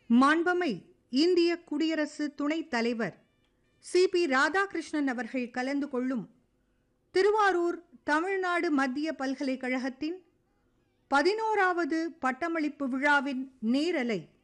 மாண்பமை இந்திய குடியரசு துணைத் தலைவர் சி.பி. ராதாகிருஷ்ணன் அவர்கள் கலந்து கொள்ளும் திருவாரூர் தமிழ்நாடு மத்திய பல்கலைக்கழகத்தின் 11வது பட்டமளிப்பு விழாவின் நேரலை